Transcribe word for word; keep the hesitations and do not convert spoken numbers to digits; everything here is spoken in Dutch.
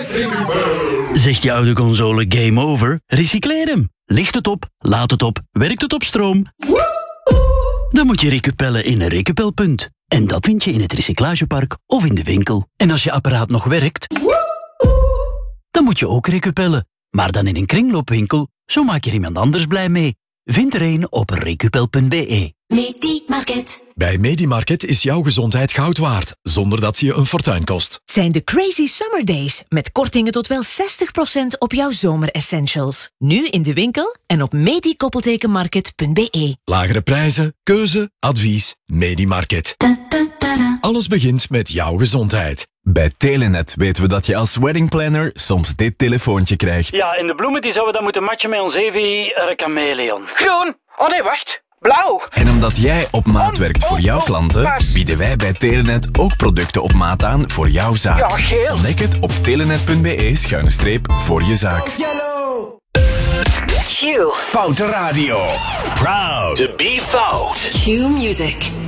Zegt je oude console game over? Recycleer hem. Licht het op, laat het op, werkt het op stroom? Dan moet je recupellen in een recupelpunt. En dat vind je in het recyclagepark of in de winkel. En als je apparaat nog werkt, dan moet je ook recupellen. Maar dan in een kringloopwinkel, zo maak je er iemand anders blij mee. Vind er een op recupel punt be. Medimarket. Bij Medimarket is jouw gezondheid goud waard, zonder dat ze je een fortuin kost. Zijn de Crazy Summer Days, met kortingen tot wel zestig procent op jouw zomeressentials. Nu in de winkel en op medi-market punt be. Lagere prijzen, keuze, advies, Medimarket. Alles begint met jouw gezondheid. Bij Telenet weten we dat je als weddingplanner soms dit telefoontje krijgt. Ja, en de bloemen die zouden dan moeten matchen met ons Evi chameleon. Groen. Oh nee, wacht. Blauw. En omdat jij op maat werkt voor jouw klanten, bieden wij bij Telenet ook producten op maat aan voor jouw zaak. Ja, geel. Ontdek het op telenet punt be schuine streep voor je zaak. Yellow. Q. Foute Radio. Proud to be fout. Q Music.